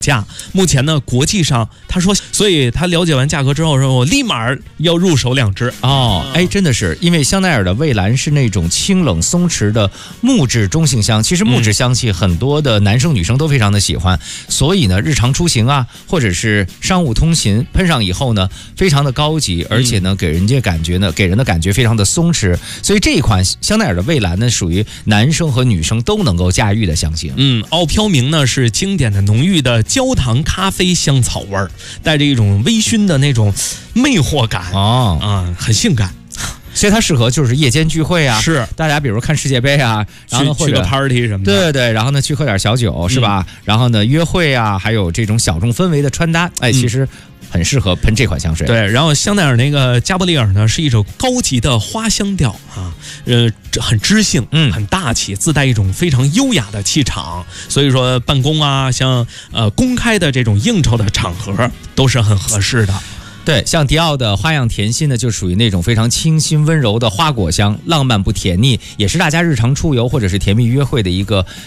价。目前呢，国际上他说，所以他了解完价格之后说，我立马要入手2支哦。哎，真的是，因为香奈儿的蔚蓝是那种清冷松弛的木质中性香，其实木质香气很多的男生女生都非常的喜欢，所以呢，日常出行啊，或者是商务通勤，喷上以后呢，非常的高级，而且呢，给人的感觉非常的松弛，所以这一款香奈儿的蔚蓝呢，属于男生和女生都能够驾驭的香型。 奥飘明呢是经典的浓郁的焦糖咖啡香草味儿，带着一种微醺的那种魅惑感很性感。 所以它适合就是夜间聚会啊， 是大家比如看世界杯啊，然后呢或者去个 party 什么的，对，然后呢去喝点小酒是吧？然后呢约会啊，还有这种小众氛围的穿搭，其实很适合喷这款香水。 对，然后香奈儿那个加布利尔呢是一种高级的花香调啊，很知性，很大气，自带一种非常优雅的气场。所以说办公啊，像公开的这种应酬的场合都是很合适的。 对，像迪奥的花样甜心呢，就属于那种非常清新温柔的花果香，浪漫不甜腻，也是大家日常出游或者是甜蜜约会的一个